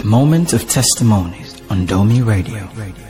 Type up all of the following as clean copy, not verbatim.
Moment of Testimonies on Domi Radio.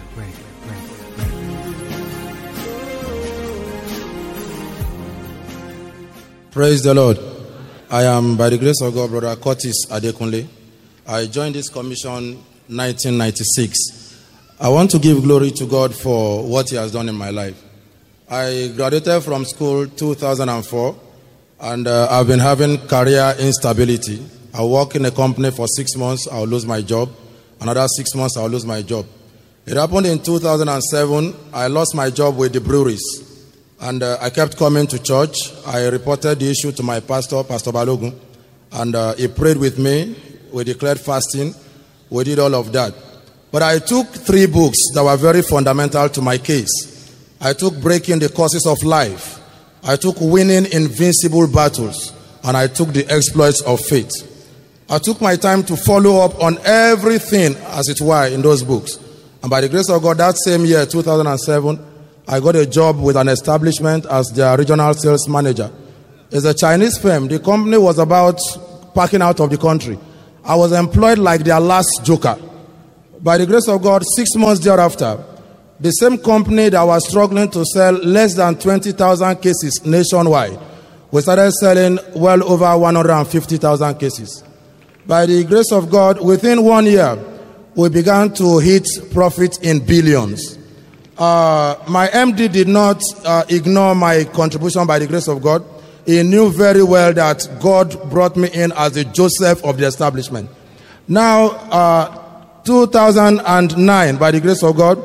Praise the Lord. I am, by the grace of God, Brother Curtis Adekunle. I joined this commission 1996. I want to give glory to God for what He has done in my life. I graduated from school 2004, and I've been having career instability. I work in a company for 6 months, I'll lose my job. Another 6 months, I'll lose my job. It happened in 2007. I lost my job with the breweries. And I kept coming to church. I reported the issue to my pastor, Pastor Balogun. And he prayed with me. We declared fasting. We did all of that. But I took 3 books that were very fundamental to my case. I took Breaking the Curses of Life. I took Winning Invincible Battles. And I took The Exploits of Faith. I took my time to follow up on everything, as it were, in those books. And by the grace of God, that same year, 2007, I got a job with an establishment as their regional sales manager. It's a Chinese firm. The company was about packing out of the country. I was employed like their last joker. By the grace of God, 6 months thereafter, the same company that was struggling to sell less than 20,000 cases nationwide, we started selling well over 150,000 cases. By the grace of God, within 1 year, we began to hit profit in billions. My MD did not ignore my contribution by the grace of God. He knew very well that God brought me in as the Joseph of the establishment. Now, 2009, by the grace of God,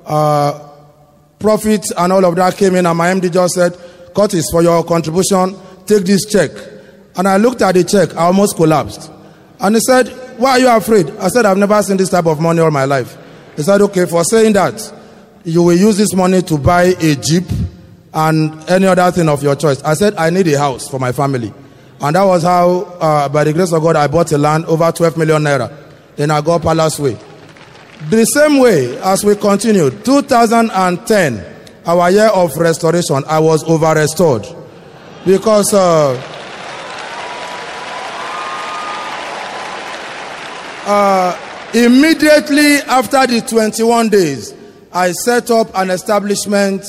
profit and all of that came in, and my MD just said, Curtis, for your contribution, take this check. And I looked at the check, I almost collapsed. And he said, why are you afraid? I said, I've never seen this type of money all my life. He said, okay, for saying that, you will use this money to buy a Jeep and any other thing of your choice. I said, I need a house for my family. And that was how, by the grace of God, I bought a land over 12 million naira. Then I got Palace Way. The same way as we continued, 2010, our year of restoration, I was over-restored. Because immediately after the 21 days, I set up an establishment.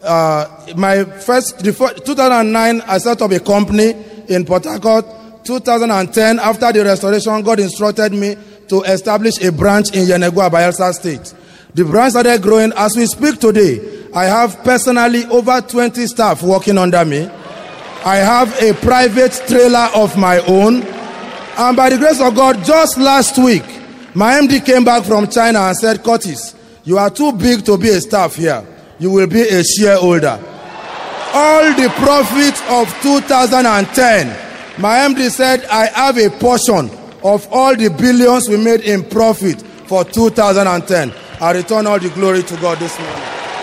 2009, I set up a company in Port Harcourt. 2010, after the restoration, God instructed me to establish a branch in Yenagoa, Bayelsa State. The branch started growing. As we speak today, I have personally over 20 staff working under me. I have a private trailer of my own. And by the grace of God, just last week, my MD came back from China and said, Curtis, you are too big to be a staff here. You will be a shareholder. All the profits of 2010, my MD said, I have a portion of all the billions we made in profit for 2010. I return all the glory to God this morning.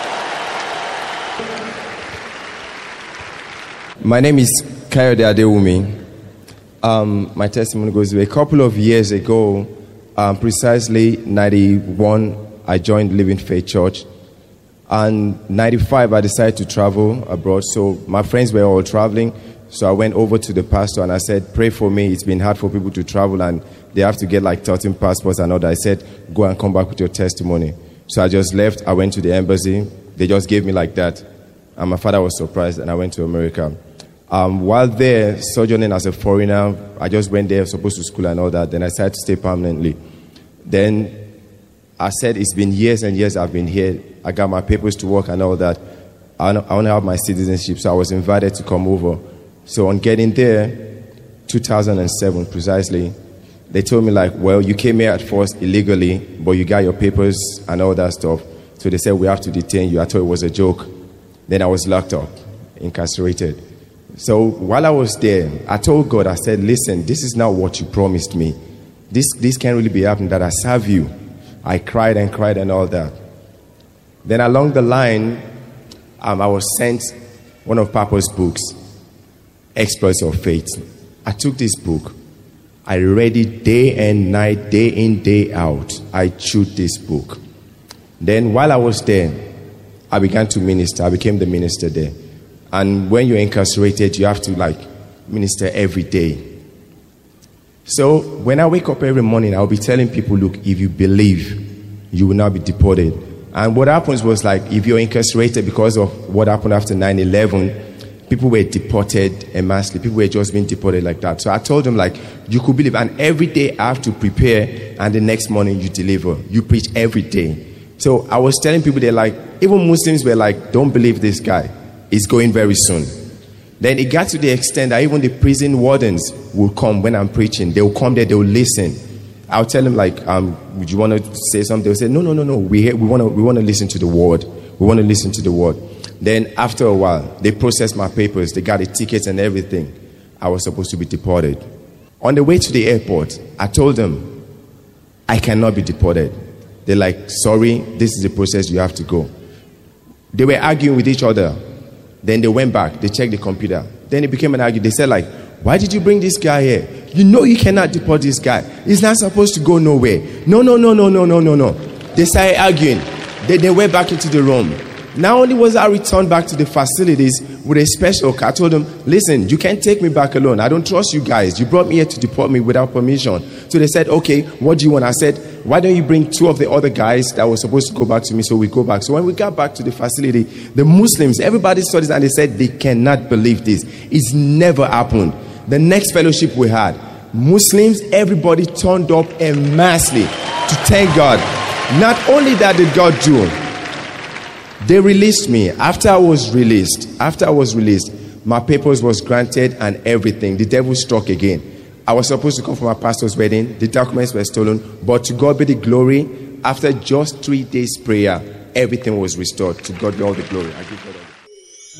My name is Kayode Adewumi. My testimony goes a couple of years ago, precisely 91, I joined Living Faith Church. And 95, I decided to travel abroad. So my friends were all traveling. So I went over to the pastor and I said, pray for me. It's been hard for people to travel and they have to get like 13 passports and all that. I said, go and come back with your testimony. So I just left. I went to the embassy. They just gave me like that. And my father was surprised and I went to America. While there, sojourning as a foreigner, I just went there, supposed to school and all that. Then I decided to stay permanently. Then I said, it's been years and years I've been here. I got my papers to work and all that. I want to have my citizenship, so I was invited to come over. So on getting there, 2007 precisely, they told me like, well, you came here at first illegally, but you got your papers and all that stuff. So they said, we have to detain you. I thought it was a joke. Then I was locked up, incarcerated. So while I was there, I told God, I said, listen, this is not what you promised me. This can't really be happening, that I serve you. I cried and all that. Then along the line, I was sent one of Papa's books, Exploits of Faith. I took this book. I read it day and night, day in, day out. I chewed this book. Then while I was there, I began to minister. I became the minister there. And when you're incarcerated, you have to like minister every day. So when I wake up every morning, I'll be telling people, look, if you believe, you will not be deported. And what happens was, like, if you're incarcerated because of what happened after 9/11, people were deported en masse. People were just being deported like that. So I told them, like, you could believe. And every day I have to prepare, and the next morning you deliver. You preach every day. So I was telling people, they're like, even Muslims were like, don't believe this guy. He's going very soon. Then it got to the extent that even the prison wardens will come when I'm preaching. They will come there, they will listen. I'll tell them, like, would you want to say something? They'll say, no. We want to listen to the word. We want to listen to the word. Then after a while, they processed my papers. They got the tickets and everything. I was supposed to be deported. On the way to the airport, I told them, I cannot be deported. They're like, sorry, this is the process, you have to go. They were arguing with each other. Then they went back. They checked the computer. Then it became an argument. They said, like, why did you bring this guy here? You know you cannot deport this guy. He's not supposed to go nowhere. No. They started arguing. Then they went back into the room. Not only was I returned back to the facilities with a special car, I told them, listen, you can't take me back alone. I don't trust you guys. You brought me here to deport me without permission. So they said, okay, what do you want? I said, why don't you bring 2 of the other guys that were supposed to go back to me? So we go back. So when we got back to the facility, the Muslims, everybody saw this and they said they cannot believe this. It's never happened. The next fellowship we had, Muslims, everybody turned up en masse to thank God. Not only that did God do, they released me. After I was released, my papers was granted and everything. The devil struck again. I was supposed to come for my pastor's wedding. The documents were stolen. But to God be the glory. After just 3 days prayer, everything was restored. To God be all the glory. I give God all